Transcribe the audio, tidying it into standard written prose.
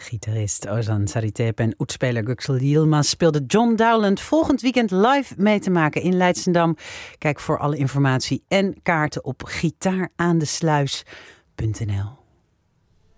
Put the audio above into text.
Gitarist Ozan Saritepe en oetspeler Göksel Yilmaz speelde John Dowland volgend weekend live mee te maken in Leidschendam. Kijk voor alle informatie en kaarten op gitaaraandesluis.nl.